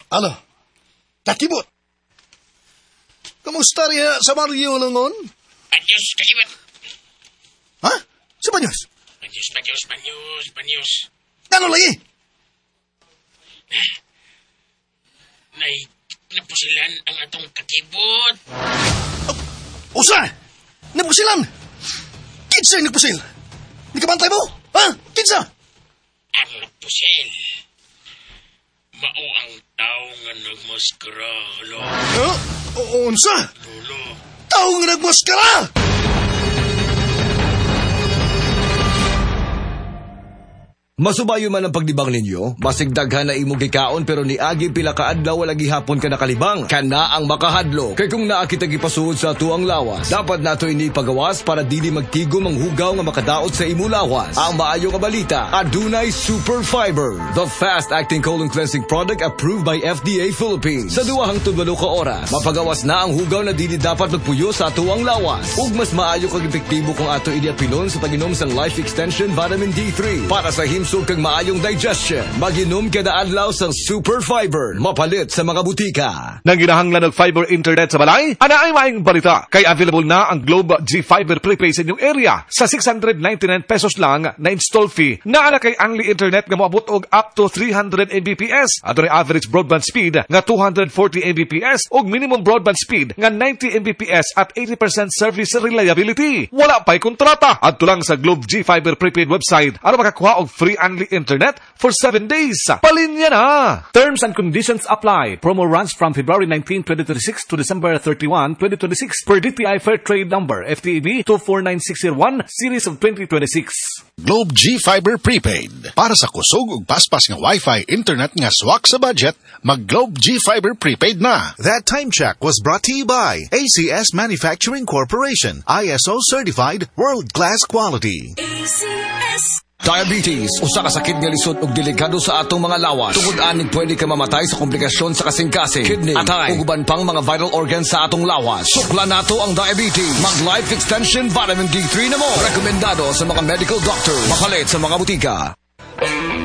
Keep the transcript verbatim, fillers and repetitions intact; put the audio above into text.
Ano? Kakibot? Kamusta rin sa Mario langon? Panyos, kakibot. Ha? Sa Banyos? Panyos, panyos, panyos, panyos. Ano lagi? Nay, napusilan ang atong kakibot. Oh, usa! Napusilan! Kinsa yung nagpusil? Di ka bantay mo? Ha? Kinsa? Ang napusil. Mao ang tao nga nagmaskara, lo. Ha? O, unsa? Lolo. Tao nga nagmaskara! Masubayo man ang pagdibang ninyo, masigdaghan na imong gikaon pero ni agi pila ka adlaw wala gihapon ka nakalibang. Kana ang makahadlo. Kay kung naa kita gipasuod sa tuang lawas, dapat nato ini pagawas para dili magtigom ang hugaw nga makadaot sa imo lawas. Ang maayo nga balita, adunay Super Fiber, the fast-acting colon cleansing product approved by F D A Philippines. Sa duwa hangtod walo ka oras, mapagawas na ang hugaw na dili dapat magpuyo sa tuang lawas. Ug mas maayo kag epektibo kung ato idiapilon sa pag-inom sang Life Extension Vitamin D three para sa him so kang maayong digestion. Mag-inom kada adlaw sa Super Fiber. Mapalit sa mga butika. Nang ginahanglan ng fiber internet sa balay, ana ay maayong balita. Kay available na ang Globe G Fiber Prepaid sa inyong area. Sa six hundred ninety-nine pesos lang na install fee. Naala kay Angli Internet nga moabot og up to three hundred megabits. Ato rin average broadband speed nga two hundred forty megabits og minimum broadband speed nga ninety megabits at eighty percent service reliability. Wala pa'y kontrata. Adto lang sa Globe G Fiber Prepaid website aron makakuha og free Angli Internet for seven days. Palinya na! Terms and conditions apply. Promo runs from February nineteenth, twenty twenty-six to December thirty-first, twenty twenty-six per D T I Fair Trade Number F T E B two four nine six zero one Series of twenty twenty-six. Globe G Fiber Prepaid. Para sa kusog ug paspas nga Wi-Fi internet nga swak sa budget, mag Globe G Fiber Prepaid na. That time check was brought to you by A C S Manufacturing Corporation, I S O certified, world-class quality. A C S. Diabetes, usa ka sakit nga lisod ug delikado sa atong mga lawas. Tungod aning pwede ka mamatay sa komplikasyon sa kasing-kasing, kidney, atay, ug uban pang mga vital organs sa atong lawas. Sukla nato ang diabetes. Mag Life Extension Vitamin D three na mo. Rekomendado sa mga medical doctor. Mapalit sa mga butika.